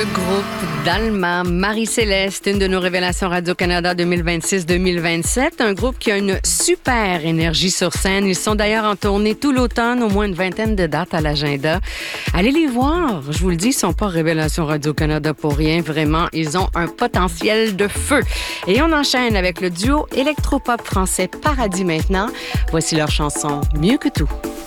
Le groupe d'Alma, Marie-Céleste, une de nos révélations Radio-Canada 2026-2027. Un groupe qui a une super énergie sur scène. Ils sont d'ailleurs en tournée tout l'automne, au moins une vingtaine de dates à l'agenda. Allez les voir, je vous le dis, ils ne sont pas révélations Radio-Canada pour rien. Vraiment, ils ont un potentiel de feu. Et on enchaîne avec le duo électropop français Paradis maintenant. Voici leur chanson Mieux que tout.